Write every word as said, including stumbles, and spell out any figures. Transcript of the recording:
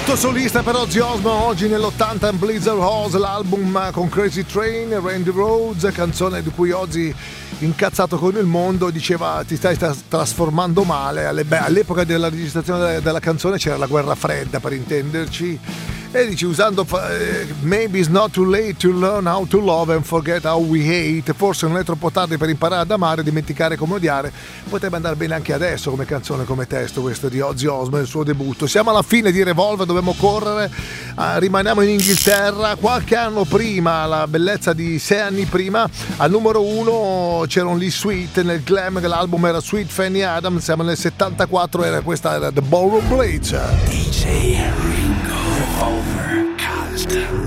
Debutto solista per Ozzy Osbourne oggi nell'ottanta in Blizzard House, l'album con Crazy Train, Randy Rhoads, canzone di cui Ozzy, incazzato con il mondo, diceva ti stai trasformando male. All'epoca della registrazione della canzone c'era la guerra fredda, per intenderci, e dice, usando maybe it's not too late to learn how to love and forget how we hate, forse non è troppo tardi per imparare ad amare e dimenticare come odiare. Potrebbe andare bene anche adesso come canzone, come testo, questo di Ozzy Osbourne, il suo debutto. Siamo alla fine di Revolver, dobbiamo correre, uh, rimaniamo in Inghilterra. Qualche anno prima, la bellezza di sei anni prima, al numero uno c'erano gli Sweet nel glam, l'album era Sweet Fanny Adams, siamo nel settantaquattro, era questa, era The Ballroom Blades. D J Ringo Revolver Cast.